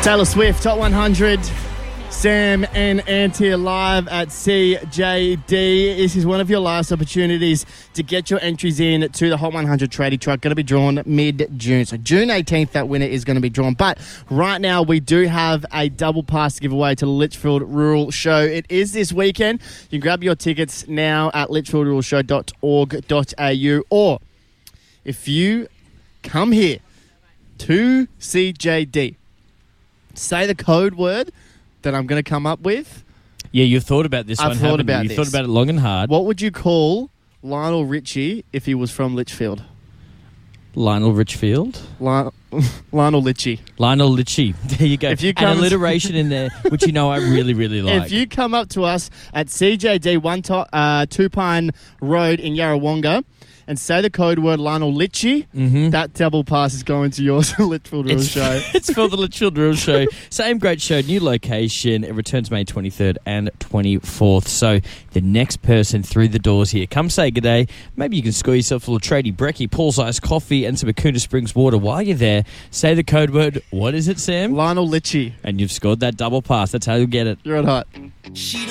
Taylor Swift, Top 100. Sam and Ant here live at CJD. This is one of your last opportunities to get your entries in to the Hot 100 tradie truck. Going to be drawn mid-June. So June 18th, that winner is going to be drawn. But right now, we do have a double pass to give away to the Litchfield Rural Show. It is this weekend. You can grab your tickets now at litchfieldruralshow.org.au. Or if you come here to CJD, say the code word that I'm going to come up with. Yeah, you've thought about this one, I've thought about you? this. You've thought about it long and hard. What would you call Lionel Richie if he was from Litchfield? Lionel Richfield? Lionel Litchie. Lionel Litchie. There you go. If you An alliteration in there, which you know I really, really like. If you come up to us at CJD 2 Pine Road in Yarrawonga and say the code word Lionel Litchie, that double pass is going to yours, the Litchfield Rural Show. It's for the Litchfield Rural Show. Same great show, new location. It returns May 23rd and 24th. So the next person through the doors here, come say good day. Maybe you can score yourself a little tradie brekkie, Paul's Ice coffee, and some Akuna Springs water while you're there. Say the code word. What is it, Sam? Lionel Litchie. And you've scored that double pass. That's how you get it. You're on hot.